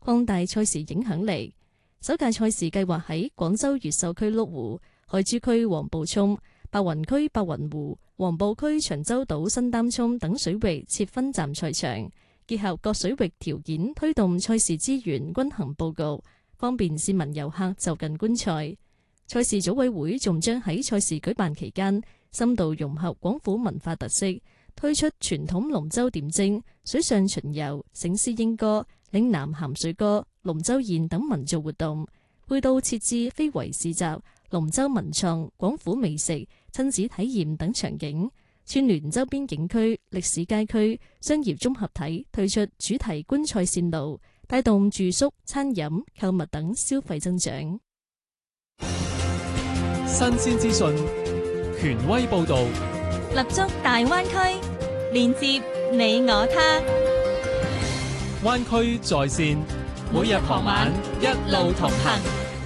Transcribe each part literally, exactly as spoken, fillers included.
擴大賽事影響力。首屆賽事計劃喺廣州越秀區麓湖、海珠區黃埔涌、白雲區白雲湖、黃埔區長洲島新擔涌等水域設分站賽場，結合各水域條件，推動賽事資源均衡佈局，方便市民遊客就近觀賽。賽事組委會仲將喺賽事舉辦期間，深度融合廣府文化特色，推出傳統龍舟點睛、水上巡遊、醒獅鷹歌、嶺南鹹水歌、龍舟宴等民俗活動，配套設置非遺市集、龍舟文創、廣府美食、親子體驗等場景，串聯周邊景區、歷史街區、商業綜合體，推出主題觀賽線路，帶動住宿、餐飲、購物等消費增長。 新鮮資訊，權威報導， 立足大灣區，連接你我他。 灣區在線，每日傍晚一路同行。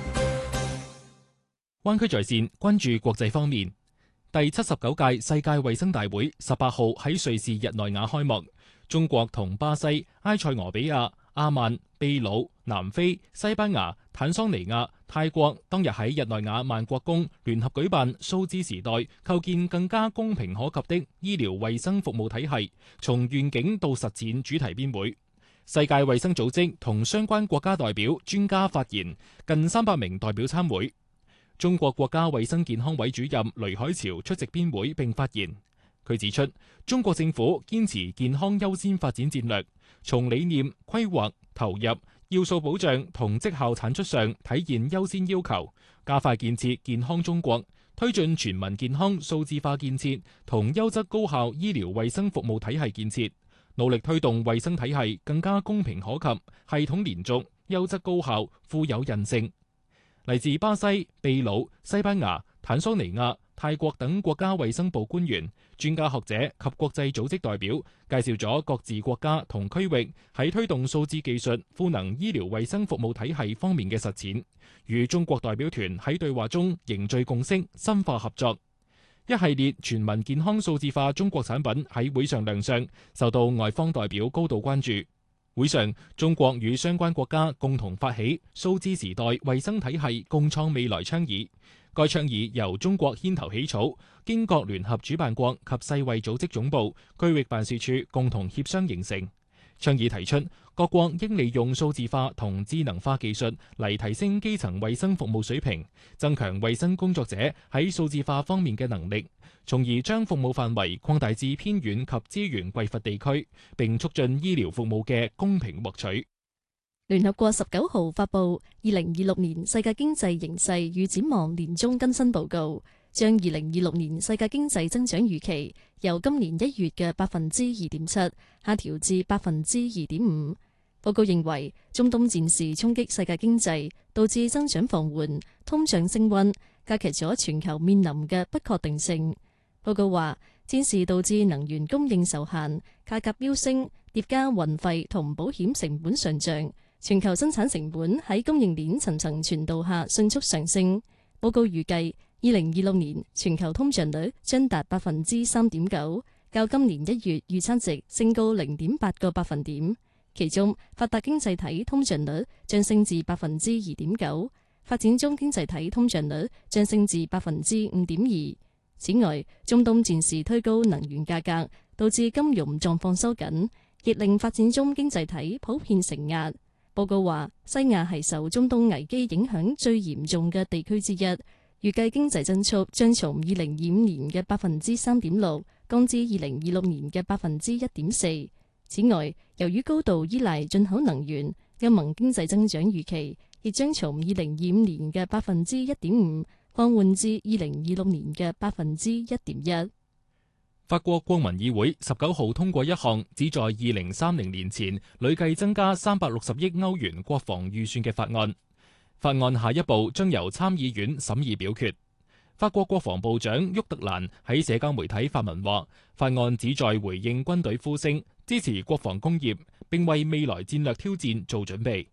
灣區在線關注國際方面，第七十九屆世界衛生大會十八號喺瑞士日內瓦開幕。中國同巴西、埃塞俄比亞、阿曼、秘魯、南非、西班牙、坦桑尼亞、泰國當日喺日內瓦萬國宮聯合舉辦數字時代構建更加公平可及的醫療衛生服務體系，從願景到實踐主題邊會。世界衛生組織同相關國家代表專家發言，近三百名代表參會。中國國家衛生健康委主任雷海潮出席邊會並發言。佢指出，中國政府堅持健康優先發展戰略，從理念、規劃、投入、要素保障同績效產出上體現優先要求，加快建設健康中國，推進全民健康數字化建設同優質高效醫療衛生服務體系建設，努力推動衛生體系更加公平可及、系統連續、優質高效、富有韌性。嚟自巴西、秘魯、西班牙、坦桑尼亞、泰國等國家衛生部官員、專家學者及國際組織代表介紹咗各自國家同區域喺推動數字技術賦能醫療衛生服務體系方面嘅實踐，與中國代表團喺對話中凝聚共識、深化合作。一系列全民健康數字化中國產品喺會上亮相，受到外方代表高度關注。會上，中國與相關國家共同發起數字時代衛生體系共創未來倡議。該倡議由中國牽頭起草，經各聯合主辦國及世衛組織總部、區域辦事處共同協商形成。倡議提出，各國應利用數字化同智能化技術嚟提升基層衛生服務水平，增強衛生工作者喺數字化方面嘅能力，從而將服務範圍擴大至偏遠及資源匱乏地區，並促進醫療服務嘅公平獲取。 聯合國十九號發布二零二六年世界經濟形勢與展望年終更新報告，將二零二六年世界經濟增長預期由今年一月嘅百分之二點七下調至百分之二點五。報告認為，中東戰事衝擊世界經濟，導致增長放緩、通脹升溫，加劇咗全球面臨嘅不確定性。報告話，戰事導致能源供應受限、價格飆升，疊加運費同保險成本上漲，全球生產成本喺供應鏈層層傳導下迅速上升。報告預計，二零二六年全球通脹率將達百分之三點九，較今年一月預測值升高零點八個百分點。其中，發達經濟體通脹率將升至百分之二點九，發展中經濟體通脹率將升至百分之五點二。此外，中東戰事推高能源價格，導致金融狀況收緊，亦令發展中經濟體普遍承壓。報告話，西亞係受中東危機影響最嚴重嘅地區之一，預計經濟增速將從二零二五年嘅百分之三點六降至二零二六年嘅百分之一點四。此外，由於高度依賴進口能源，歐盟經濟增長預期亦將從二零二五年嘅百分之一點五放緩至二零二六年嘅百分之一點一。 法國國民議會十九號通過一項旨在二零三零年前累計增加三百六十億歐元國防預算嘅法案。法案下一步將由參議院審議表決。法國國防部長沃特蘭喺社交媒體發文話，法案旨在回應軍隊呼聲，支持國防工業，並為未來戰略挑戰做準備。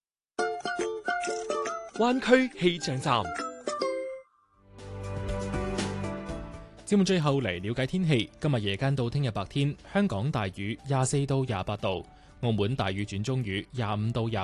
灣區氣象站。 節目最後嚟了解天氣，今日夜間到聽日白天，香港大雨廿四到廿八度，澳門大雨轉中雨廿五到廿